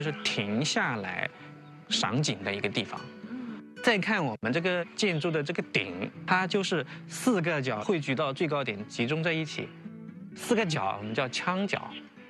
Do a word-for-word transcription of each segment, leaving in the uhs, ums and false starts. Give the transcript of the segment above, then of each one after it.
就是停下来赏景的一个地方。再看我们这个建筑的这个顶，它就是四个角汇聚到最高点，集中在一起。四个角我们叫腔角。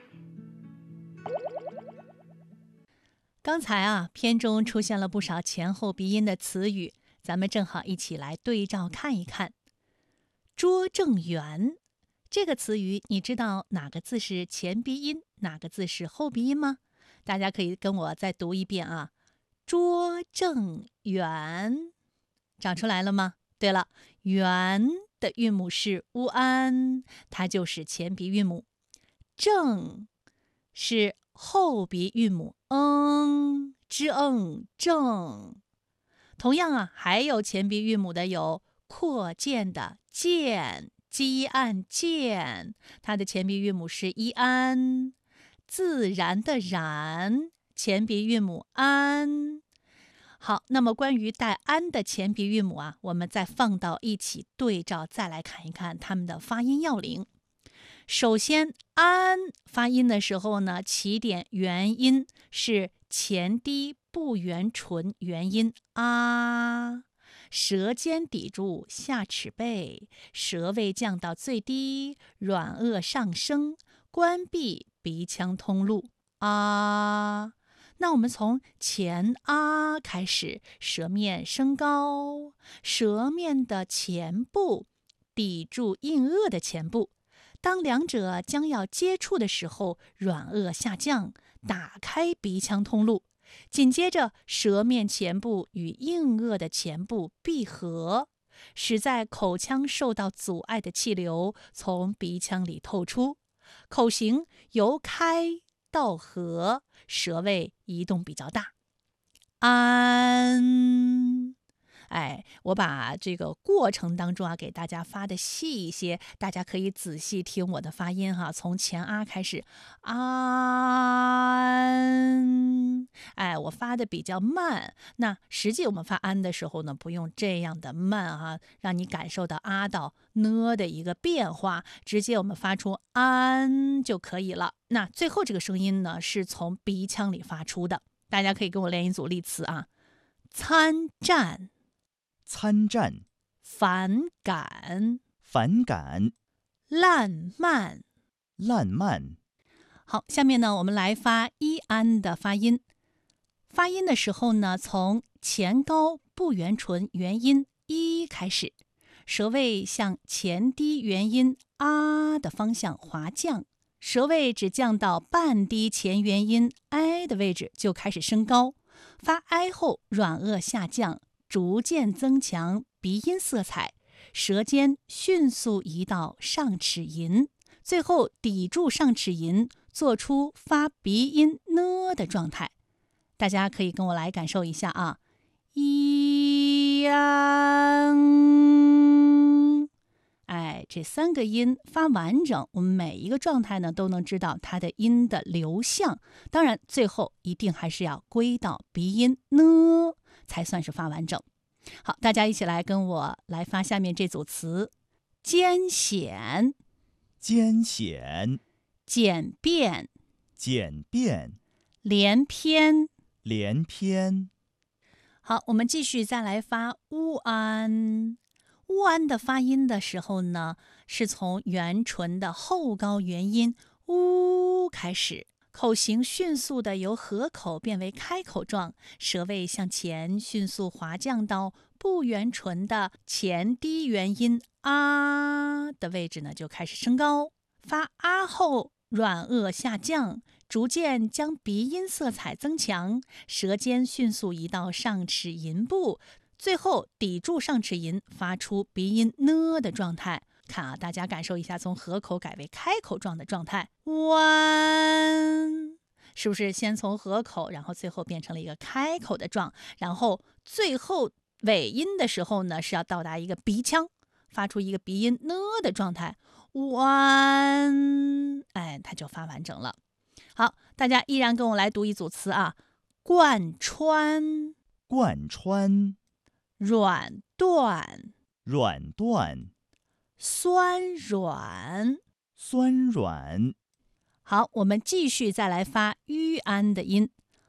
刚才啊，片中出现了不少前后鼻音的词语，咱们正好一起来对照看一看。拙政园这个词语，你知道哪个字是前鼻音，哪个字是后鼻音吗？大家可以跟我再读一遍啊。拙政园，找出来了吗？对了，园的韵母是乌安，它就是前鼻韵母。政是后鼻韵母嗯，之嗯，正。同样啊，还有前鼻韵母的有扩建的建，积案建，它的前鼻韵母是一安。自然的然，前鼻韵母安。好，那么关于带安的前鼻韵母啊，我们再放到一起对照，再来看一看它们的发音要领。首先，安发音的时候呢，起点元音是前低不圆唇元音啊，舌尖抵住下齿背，舌位降到最低，软腭上升，关闭鼻腔通路啊。那我们从前啊开始，舌面升高，舌面的前部抵住硬腭的前部，当两者将要接触的时候，软腭下降，打开鼻腔通路，紧接着舌面前部与硬腭的前部闭合，使在口腔受到阻碍的气流从鼻腔里透出，口型由开到合，舌位移动比较大。安，哎，我把这个过程当中啊，给大家发的细一些，大家可以仔细听我的发音哈。从前啊开始，安，哎，我发的比较慢。那实际我们发安的时候呢，不用这样的慢哈，让你感受到啊到呢的一个变化，直接我们发出安就可以了。那最后这个声音呢，是从鼻腔里发出的。大家可以跟我练一组例词啊，参战。 参战、 反感、 反感、 烂漫、 烂漫。 好，下面呢，我们来发一安的发音。发音的时候呢，从前高不圆唇元音一开始，舌位向前低元音啊的方向滑降，舌位只降到半低前元音 i 的位置就开始升高，发 i 后软腭下降，逐渐增强鼻音色彩，舌尖迅速移到上齿龈，最后抵住上齿龈，做出发鼻音呢的状态。大家可以跟我来感受一下啊，一安，哎，这三个音发完整，我们每一个状态呢都能知道它的音的流向。当然，最后一定还是要归到鼻音呢，才算是发完整。好，大家一起来跟我来发下面这组词：艰险、 艰险、 简便、 简便、 连篇。 连篇。 好，我们继续再来发乌安。乌安的发音的时候呢，是从元唇的后高元音乌开始，口型迅速的由合口变为开口状，舌位向前迅速滑降到不圆唇的前低元音啊的位置呢，就开始升高。发啊后软腭下降，逐渐将鼻音色彩增强，舌尖迅速移到上齿龈部，最后抵住上齿龈，发出鼻音呢的状态。看啊，大家感受一下，从合口改为开口状的状态。弯，是不是先从合口，然后最后变成了一个开口的状？然后最后尾音的时候呢，是要到达一个鼻腔，发出一个鼻音呢的状态。弯，哎，它就发完整了。好，大家依然跟我来读一组词啊，贯穿、 贯穿、 软断、 软断、 酸软、 酸软。 好，我们继续再来发吁安的音。